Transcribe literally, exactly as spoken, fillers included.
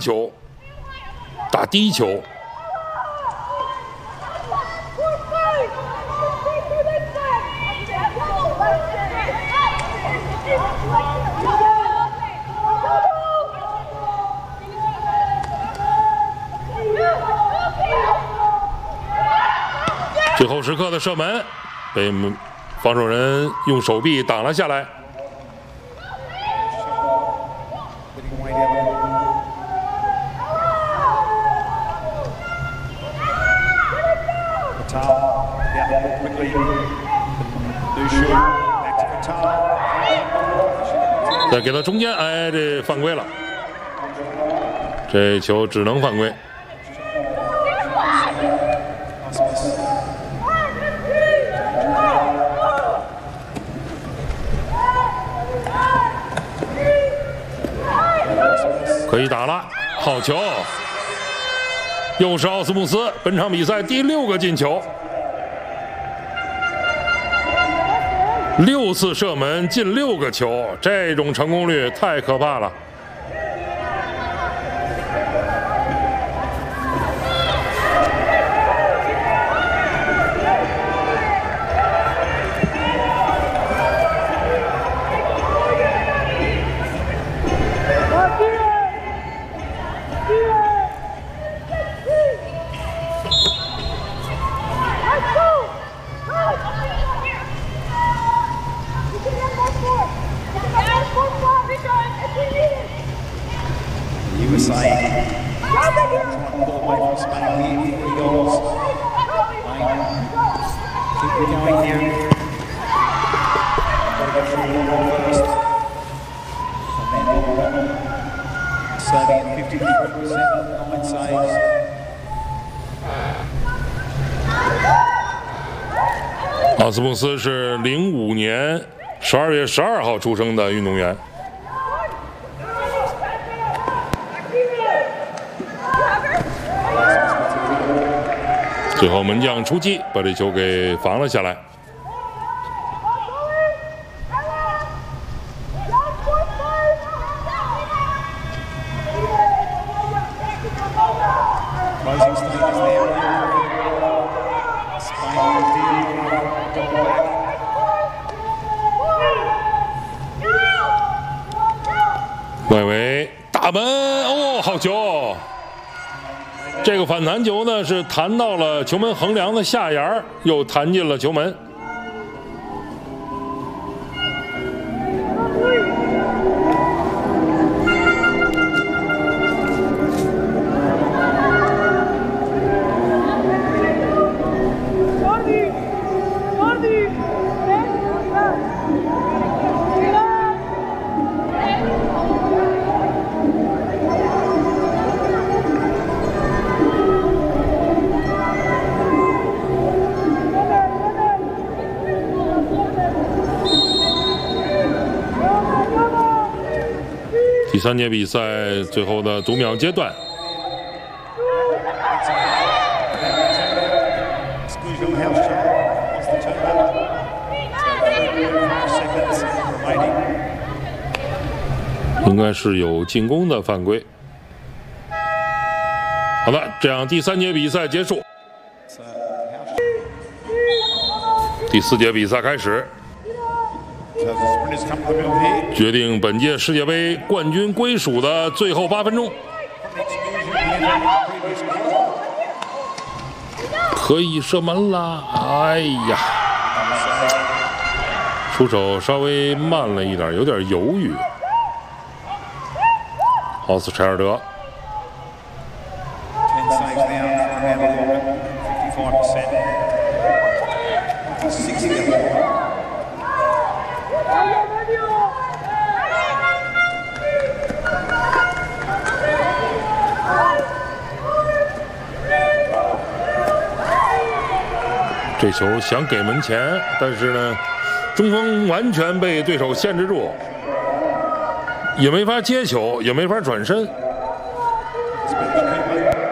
球，打低球。最后时刻的射门被防守人用手臂挡了下来。再给到中间，哎，这犯规了，这球只能犯规。可以打了，好球！又是奥斯穆斯，本场比赛第六个进球，六次射门进六个球，这种成功率太可怕了。奥斯穆斯是零五年十二月十二号出生的运动员。最后门将出击，把这球给防了下来。外围大门哦，好球！这个反弹球呢是弹到了球门横梁的下沿，又弹进了球门。第三节比赛最后的读秒阶段，应该是有进攻的犯规。好的，这样第三节比赛结束，第四节比赛开始。决定本届世界杯冠军归属的最后八分钟，可以射门啦！哎呀，出手稍微慢了一点，有点犹豫。奥斯柴尔德。这球想给门前，但是呢，中锋完全被对手限制住，也没法接球，也没法转身。